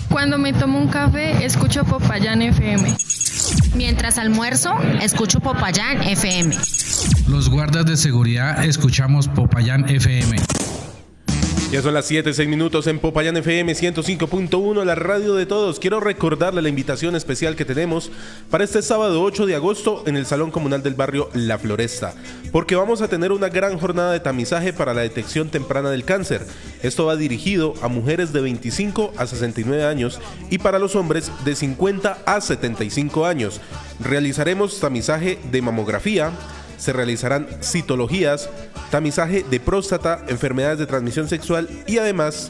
Cuando me tomo un café, escucho Popayán FM. Mientras almuerzo, escucho Popayán FM. Los guardas de seguridad escuchamos Popayán FM. Ya son las 7:06 minutos en Popayán FM 105.1, la radio de todos. Quiero recordarle la invitación especial que tenemos para este sábado 8 de agosto en el Salón Comunal del Barrio La Floresta, porque vamos a tener una gran jornada de tamizaje para la detección temprana del cáncer. Esto va dirigido a mujeres de 25 a 69 años y para los hombres de 50 a 75 años. Realizaremos tamizaje de mamografía, se realizarán citologías, tamizaje de próstata, enfermedades de transmisión sexual y además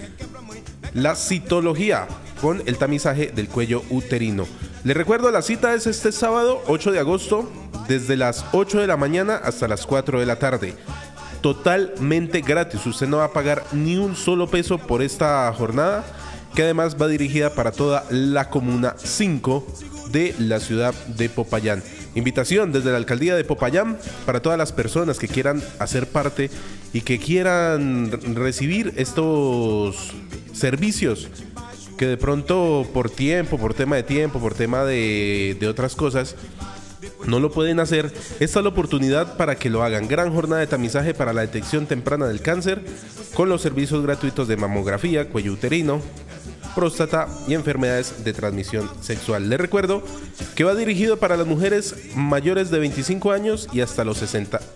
la citología con el tamizaje del cuello uterino. Les recuerdo, la cita es este sábado 8 de agosto desde las 8 de la mañana hasta las 4 de la tarde. Totalmente gratis, usted no va a pagar ni un solo peso por esta jornada, que además va dirigida para toda la Comuna 5 de la ciudad de Popayán. Invitación desde la alcaldía de Popayán para todas las personas que quieran hacer parte y que quieran recibir estos servicios que de pronto por tiempo, por tema de tiempo, por tema de otras cosas no lo pueden hacer. Esta es la oportunidad para que lo hagan. Gran jornada de tamizaje para la detección temprana del cáncer con los servicios gratuitos de mamografía, cuello uterino, próstata y enfermedades de transmisión sexual. Les recuerdo que va dirigido para las mujeres mayores de 25 años y hasta los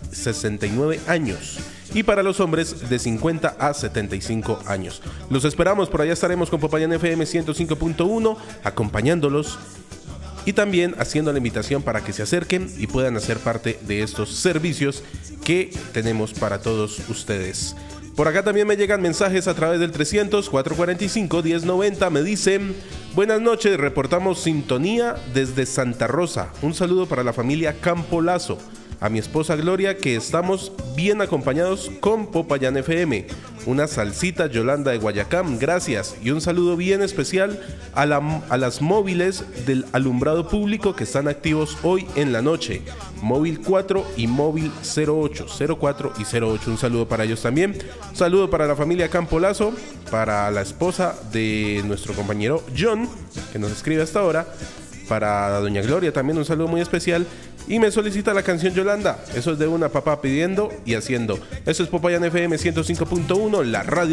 69 años y para los hombres de 50 a 75 años. Los esperamos, por allá estaremos con Popayán FM 105.1 acompañándolos y también haciendo la invitación para que se acerquen y puedan hacer parte de estos servicios que tenemos para todos ustedes. Por acá también me llegan mensajes a través del 300-445-1090. Me dicen: buenas noches, reportamos sintonía desde Santa Rosa. Un saludo para la familia Campolazo. A mi esposa Gloria, que estamos bien acompañados con Popayán FM. Una salsita Yolanda de Guayacán, gracias. Y un saludo bien especial a las móviles del alumbrado público que están activos hoy en la noche. Móvil 4 y móvil 08, 04 y 08. Un saludo para ellos también. Un saludo para la familia Campolazo, para la esposa de nuestro compañero John, que nos escribe hasta ahora. Para doña Gloria también un saludo muy especial. Y me solicita la canción Yolanda. Eso es de una papá pidiendo y haciendo. Eso es Popayán FM 105.1, la radio.